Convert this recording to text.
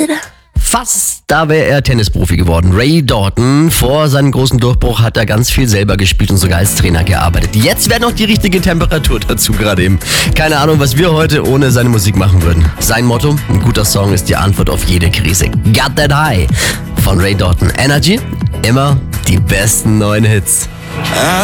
Fast, da wäre er Tennisprofi geworden. Ray Dalton, vor seinem großen Durchbruch hat er ganz viel selber gespielt und sogar als Trainer gearbeitet. Jetzt wäre noch die richtige Temperatur dazu gerade eben. Keine Ahnung, was wir heute ohne seine Musik machen würden. Sein Motto, ein guter Song ist die Antwort auf jede Krise. Got That High von Ray Dalton. Energy, immer die besten neuen Hits.